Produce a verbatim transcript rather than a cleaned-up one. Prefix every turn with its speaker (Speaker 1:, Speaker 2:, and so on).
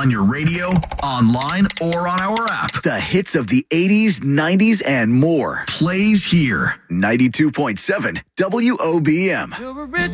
Speaker 1: on your radio, online, or on our app.
Speaker 2: The hits of the eighties, nineties, and more.
Speaker 1: Plays here.
Speaker 2: ninety-two point seven W O B M.
Speaker 3: You're a rich